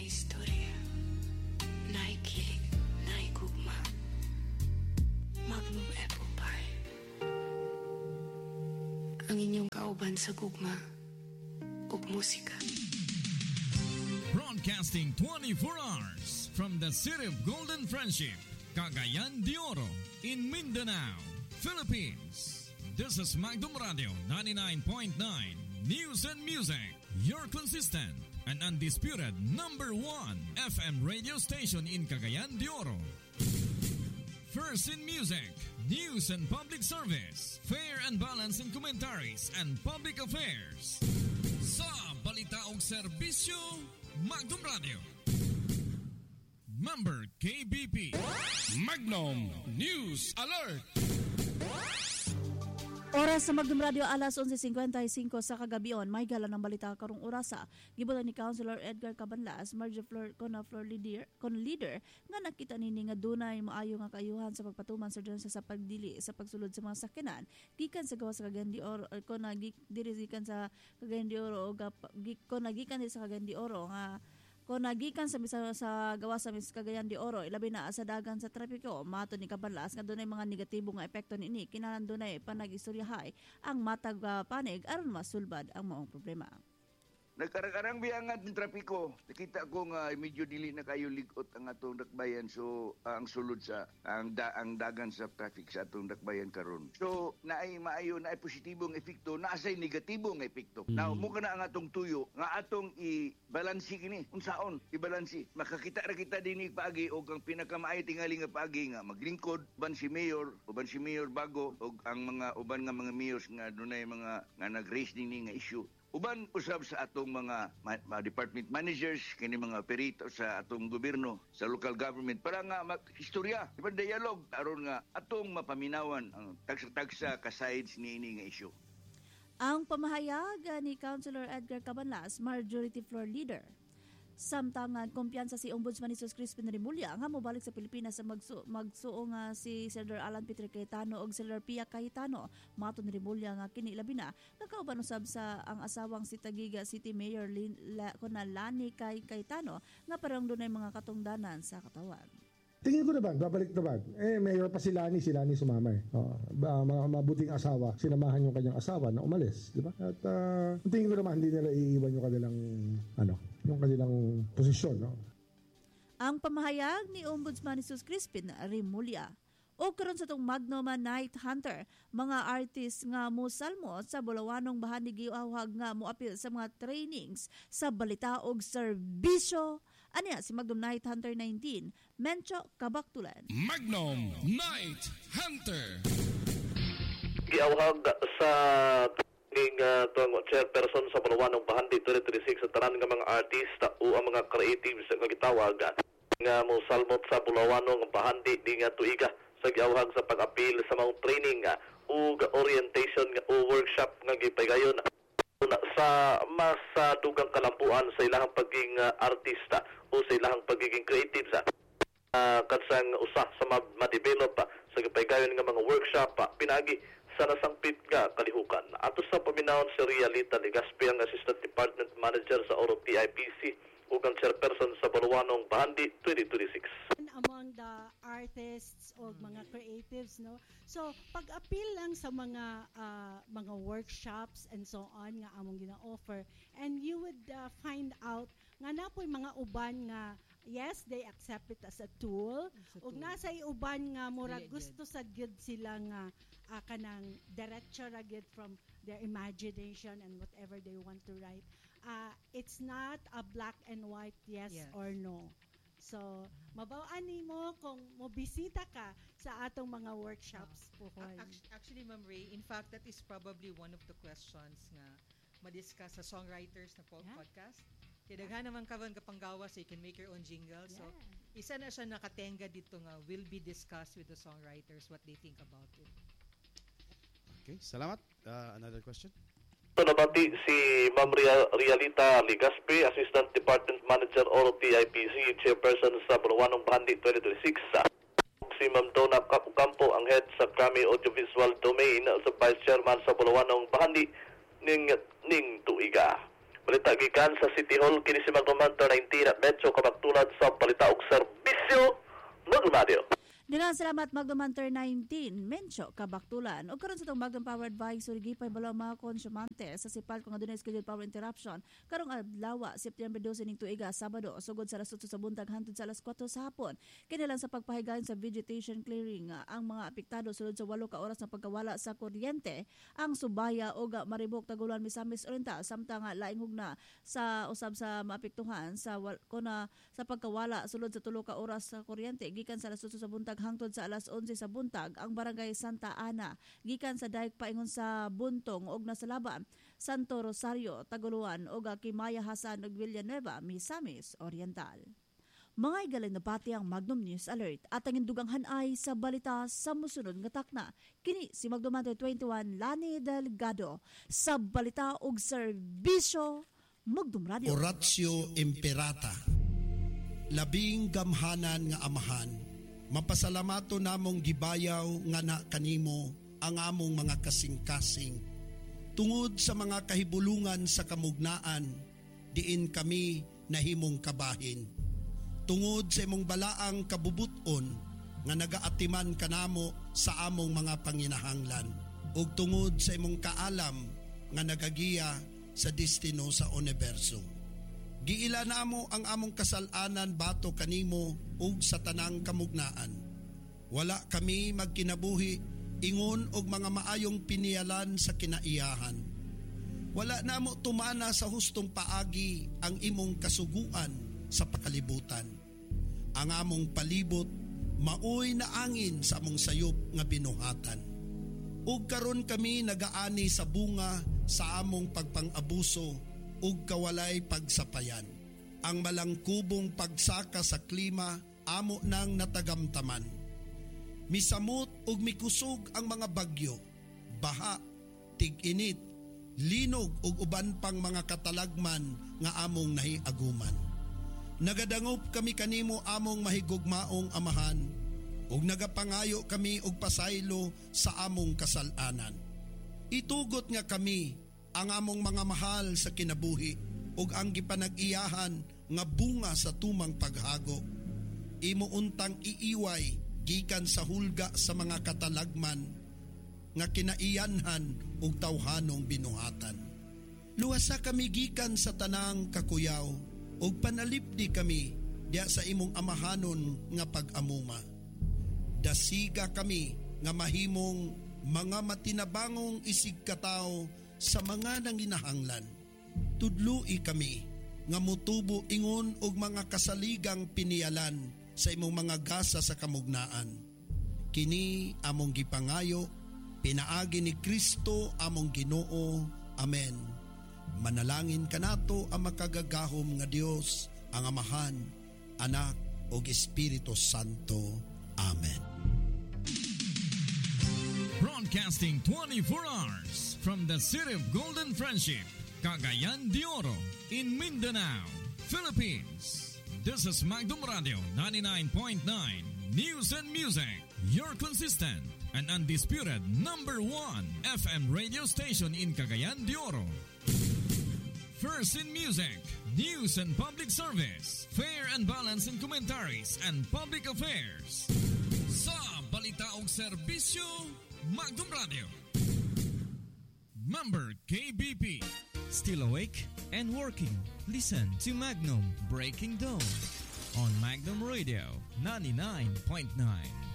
Naistorya, naikilig, naigugma. Magnum Apple Pie. Ang inyong kauban sa gugma ug musika. Broadcasting 24 hours from the city of Golden Friendship, Cagayan de Oro, in Mindanao, Philippines. This is Magnum Radio 99.9 News and Music, your consistent and undisputed number 1 FM radio station in Cagayan de Oro. First in music, news and public service, fair and balanced in commentaries and public affairs. Sa balita o serbisyo, Magnum Radio. Member KBP. Magnum News Alert. Oras sa Magnum Radio, alas 11:55 sa kagabion. May gala ng balita karong orasa. Gibutan ni Councilor Edgar Cabanlas, Marjorie Flor leader nga nakita nini nga dunay maayo nga kaayuhan sa pagpatuman sa sa pagdili sa pagsulod sa mga sakyanan gikan sa gawas sa Cagayan de Oro kon gikan sa Cagayan de Oro kon nagikan sa Cagayan de Oro nga kung nagikan sa gawas sa Cagayan de Oro, ilabi na sa dagan sa trapiko, mato ni Cabanlas nga dunay mga negatibo nga epekto niini, kinahanglan dunay panag-istoryahay ang matag panig aron masulbad ang maong problema. Nagkarang biyangan ng trapiko. Nakita ko nga medyo dili na kayo ligot ang atong dakbayan. So ang sulod sa ang dagan sa traffic sa atong dakbayan karon. So naay maayo na positibong epekto, naasay negatibong epekto. Now mo kana ang atong tuyo nga atong i-balansi kini. Unsaon i-balansi? Makakita ra kita dinhi paagi og ang pinakamaayo tingali nga paagi nga maglingkod ban si mayor bago og ang mga uban nga mga mayors nga dunay mga nga nag-raise dinhi nga issue. Uban usab sa atong mga department managers, kini mga perito sa atong gobyerno, sa local government para nga mag-istorya, ibang dialog aron nga atong mapaminawan ang tagsa-tagsa ka sides niini nga issue. Ang pamahayag ni Councilor Edgar Cabanlas, Majority Floor Leader. Samtangan, kumpiyansa si Ombudsman Jesus Crispin Remulla nga mobalik sa Pilipinas sa magsuo nga si Senator Alan Peter Cayetano o Senator Pia Cayetano. Mato ni Remulla nga kini labi na kakauban usab sa ang asawang si Taguiga City Mayor Lani Cayetano nga parang dunay mga katungdanan sa katawan. Tingin ko naman, babalik naman. Mayor pa si Lani sumama eh. Mabuting asawa, sinamahan yung kanyang asawa na umalis, di ba? At tingin ko naman, hindi nila iiwan yung kanilang posisyon, no? Ang pamahayag ni Ombudsman Jesus Crispin Remulla. O karon sa itong Magnum Night Hunter, mga artist nga musalmo sa Bulawanong bahani giawhag nga moapil sa mga trainings sa balita og serbisyo. Anya si Magnum Night Hunter 19, Mencho Kabaktulan. Magnum Night Hunter. Giawhag sa tuwang chairperson sa Bulawanong bahani 2036 sa tanan nga mga artista o ang mga creatives nga gitawag nga mosalmot sa Bulawanong bahani di nga tuiga sa giawhag sa pag-apil sa mga training o orientation o workshop nga gipaygayon sa mas dugang kalampuan sa ilahang pagiging artista o sa ilahang pagiging creative sa kansang usa sa ma-develop sa gipaygayon nga mga workshop pinagi sa nasangpit nga kalihukan. Ato sa paminawon si Realita Legaspi, ang Assistant Department Manager sa Oro TIPC ug ang chairperson sa Bulawanong bahandi 2026. Among the artists o mga creatives, no, so pag-appeal lang sa mga workshops and so on nga among gina-offer, and you would find out nga napoy mga uban nga yes, they accept it as a tool ug nasa uban nga murag gusto sa gyud sila nga kanang diretso ra gyud from their imagination and whatever they want to write. It's not a black and white yes or no. So, mabawaan mo kung mobisita ka sa atong mga workshops po. Actually, Ma'am Ray, in fact, that is probably one of the questions nga madiscuss sa songwriters na podcast. Kaya daghan naman karon kapanggawa so you can make your own jingle. So, isa na siya nakatenga dito nga will be discussed with the songwriters what they think about it. Okay, salamat. Another question? Ito nabati si Ma'am Realita Legaspi, Assistant Department Manager Oro TIPC, Chairperson sa Bulawanong bahandi 2026. Si Ma'am Donna Campo, ang Head sa Krami Audiovisual Domain, sa Vice Chairman sa Bulawanong bahandi ning tuiga. Balita gikan sa City Hall kini si Magnum Hunter 19 at medyo kabagtulad sa balita ug serbisyo Magnum Radio. Daghang salamat Magnum Hunter 19 Mencho kabaktulan. O karon sa itong Magnum Power Advisory gipay balaw mga konsumante sa sipal kung adunay scheduled power interruption karong adlaw September 12 ning tuiga Sabado sugod sa alas 8 sa buntag hangtod sa alas 4 sa hapon. Kini lang sa pagpahigayon sa vegetation clearing ang mga apektado sulod sa 8 ka oras ng pagkawala sa kuryente ang Subaya ug Maribok Taguluan Misamis Oriental samtang laing hugna sa usab sa maapektuhan sa sa pagkawala sulod sa 3 ka oras sa kuryente gikan sa alas 8 sa buntag hangtod sa alas 11 sa buntag ang barangay Santa Ana gikan sa dayeg paingon sa Buntong ug Nasalaban, Santo Rosario, Taguluan ug Kimaya Hasan ug Villanueva, Misamis Oriental. Mga igaling na pati ang Magnum News Alert at ang induganghan ay sa balita sa musunod nga takna. Kini si Magnum 21 Lani Delgado sa balita ug serbisyo Magnum Radio. Oratio Imperata. Labing gamhanan nga amahan. Mapasalamato namong gibayaw nga na kanimo ang among mga kasing-kasing. Tungod sa mga kahibulungan sa kamugnaan, diin kami nahimong kabahin. Tungod sa imong balaang kabubuton nga nagaatiman kanamo sa among mga panginahanglan. Ug tungod sa imong kaalam nga nagagiya sa destino sa universo. Giila namo ang among kasalanan bato kanimo ug sa tanang kamugnaan. Wala kami magkinabuhi ingon og mga maayong pinialan sa kinaiyahan. Wala namo tumana sa hustong paagi ang imong kasuguan sa pakalibutan. Ang among palibot maoy na angin sa among sayop nga binuhatan. Ug karon kami nagaani sa bunga sa among pagpang-abuso ug kawalay pagsapayan. Ang malangkubong pagsaka sa klima amo nang natagamtaman. Misamot ug mikusog ang mga bagyo, baha, tig-init, linog ug uban pang mga katalagman nga among nahiaguman. Nagadangop kami kanimo among mahigugmaong amahan ug nagapangayo kami og pasaylo sa among kasalanan. Itugot nga kami ang among mga mahal sa kinabuhi ug ang gipanag-iyahan nga bunga sa tumang paghago. Imo untang iiway gikan sa hulga sa mga katalagman nga kinaiyanhan ug tawhanong binuhatan. Luwasa kami gikan sa tanang kakuyaw ug panalipdi kami diya sa imong amahanon nga pag-amuma. Dasiga kami nga mahimong mga matinabangong isig katao sa mga nanginahanglan. Tudloi kami nga mutubo ingon og mga kasaligang pinialan sa imong mga gasa sa kamugnaan. Kini among gipangayo, pinaagi ni Kristo among Ginoo. Amen. Manalangin kanato ang makagagahom nga Dios, ang Amahan, Anak ug Espiritu Santo. Amen. Broadcasting 24 hours from the City of Golden Friendship, Cagayan de Oro, in Mindanao, Philippines. This is Magnum Radio 99.9 News and Music, your consistent and undisputed #1 FM radio station in Cagayan de Oro. First in music, news and public service, fair and balanced in commentaries and public affairs. Sa balita ug serbisyo, Magnum Radio. Member KBP. Still awake and working? Listen to Magnum Breaking Dawn on Magnum Radio 99.9.